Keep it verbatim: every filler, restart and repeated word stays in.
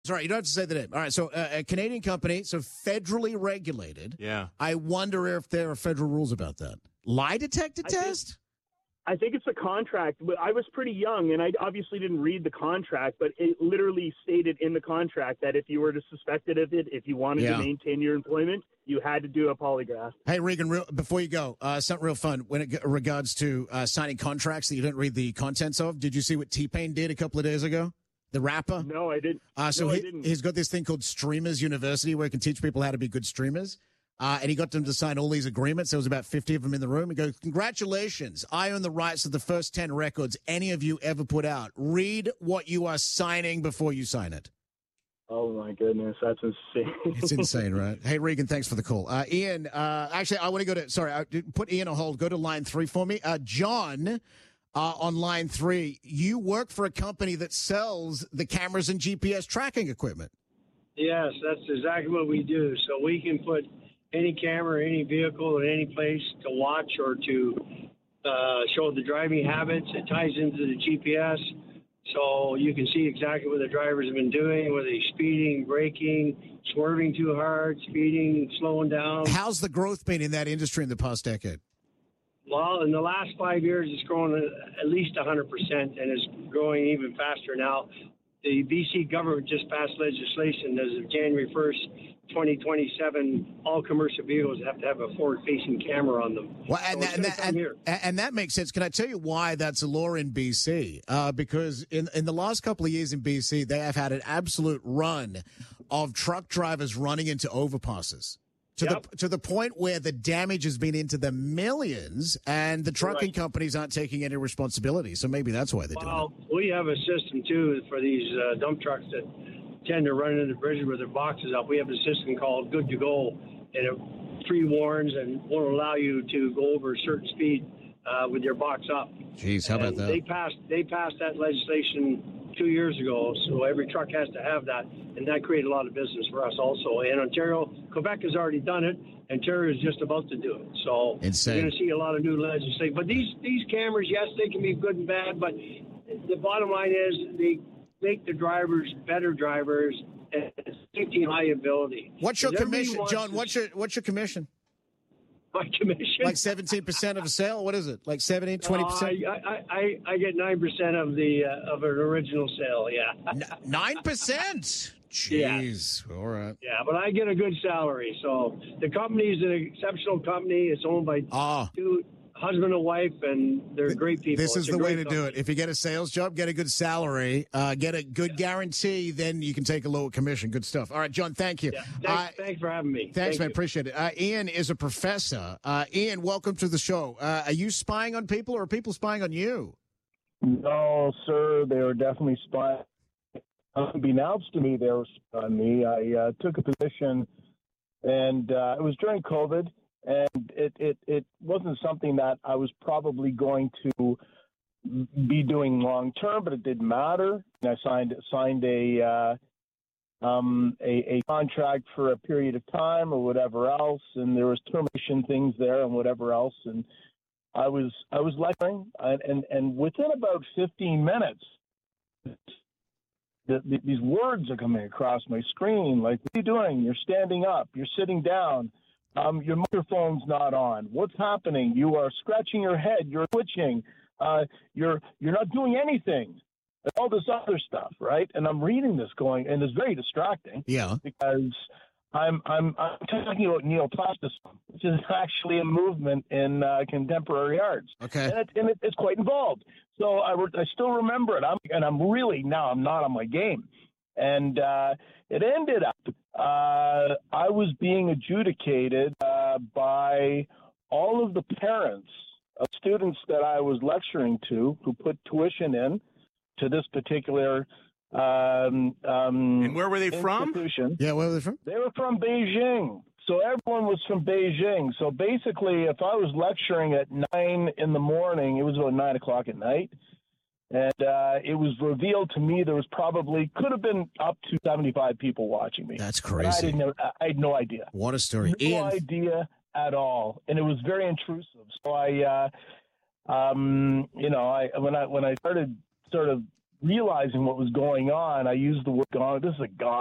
Sorry, you don't have to say the name. All right, so uh, a Canadian company, so federally regulated. Yeah. I wonder if there are federal rules about that. Lie detector I test? Think, I think it's a contract. But I was pretty young, and I obviously didn't read the contract, but it literally stated in the contract that if you were to suspect it of it, if you wanted Yeah. to maintain your employment, you had to do a polygraph. Hey, Regan, real, before you go, uh, something real fun when it regards to uh, signing contracts that you didn't read the contents of. Did you see what T-Pain did a couple of days ago? The rapper? No, I didn't. Uh, so no, he, I didn't. he's got this thing called Streamers University where he can teach people how to be good streamers. Uh, and he got them to sign all these agreements. There was about fifty of them in the room. He goes, congratulations. I own the rights to the first ten records any of you ever put out. Read what you are signing before you sign it. Oh, my goodness. That's insane. It's insane, right? Hey, Regan, thanks for the call. Uh, Ian, uh, actually, I want to go to, sorry, I, put Ian on hold. Go to line three for me. Uh, John, uh, on line three, you work for a company that sells the cameras and G P S tracking equipment. Yes, that's exactly what we do. So we can put any camera, any vehicle, at any place to watch or to uh, show the driving habits. It ties into the G P S. So you can see exactly what the drivers have been doing, whether they're speeding, braking, swerving too hard, speeding, slowing down. How's the growth been in that industry in the past decade? Well, in the last five years, it's grown at least one hundred percent, and it's growing even faster now. The B C government just passed legislation as of January first, twenty twenty-seven, all commercial vehicles have to have a forward-facing camera on them. Well, and, so that, and, that, and, and that makes sense. Can I tell you why that's a law in B C? Uh, because in, in the last couple of years in B C, they have had an absolute run of truck drivers running into overpasses. To Yep. the to the point where the damage has been into the millions, and the trucking Right. companies aren't taking any responsibility. So maybe that's why they're Well, doing we have a system, too, for these uh, dump trucks that tend to run into bridges with their boxes up. We have a system called Good to Go, and it pre-warns and won't allow you to go over a certain speed uh, with your box up. it. Jeez, how about And that? They passed, they passed that legislation two years ago, so every truck has to have that, and that created a lot of business for us also. And Ontario, Quebec has already done it. Ontario is just about to do it. So Insane. you're going to see a lot of new legislation. But these, these cameras, yes, they can be good and bad, but the bottom line is they make the drivers better drivers and safety and liability. What's your 'Cause everybody commission, wants John? to- What's your what's your commission? my commission? Like seventeen percent of a sale? What is it? Like seventeen, twenty Uh, percent? I, I, I, I get nine percent of the uh, of an original sale, yeah. Nine percent. Jeez. All right. Yeah, but I get a good salary. So the company is an exceptional company. It's owned by Ah. two husband and wife, and they're great people. This is It's a the way great to do it. company. If you get a sales job, get a good salary, uh, get a good guarantee, then you can take a lower commission. Good stuff. All right, John, thank you. Yeah. Thanks, Uh, thanks for having me. Thanks, Thank man. you. Appreciate it. Uh, Ian is a professor. Uh, Ian, welcome to the show. Uh, are you spying on people, or are people spying on you? No, sir. They were definitely spying. Unbeknownst to me, they were spying on me. I uh, took a position, and uh, it was during COVID, and it, it, it wasn't something that I was probably going to be doing long term, but it didn't matter. And I signed signed a uh, um, a, a contract for a period of time or whatever else, and there was termination things there and whatever else, and I was I was lecturing, and and, and within about fifteen minutes, the, the, these words are coming across my screen. Like, what are you doing? You're standing up. You're sitting down. Um, your microphone's not on. What's happening? You are scratching your head. You're twitching. Uh, you're you're not doing anything. And all this other stuff, right? And I'm reading this, going, and it's very distracting. Yeah. Because I'm I'm I'm talking about neoplasticism, which is actually a movement in uh, contemporary arts. Okay. And, it, and it, it's quite involved. So I, re- I still remember it. I'm, and I'm really, now I'm not on my game. And uh, it ended up, uh, I was being adjudicated uh, by all of the parents of students that I was lecturing to who put tuition in to this particular um, um, And where were they from? institution. Yeah, where are they from? They were from Beijing. So everyone was from Beijing. So basically, if I was lecturing at nine in the morning, it was about nine o'clock at night. And uh, it was revealed to me there was probably, could have been up to seventy-five people watching me. That's But I, crazy. didn't know, I had no idea. What a story. No Ian, idea at all. And it was very intrusive. So I, uh, um, you know, I when I when I started sort of realizing what was going on, I used the word gone. This is a gone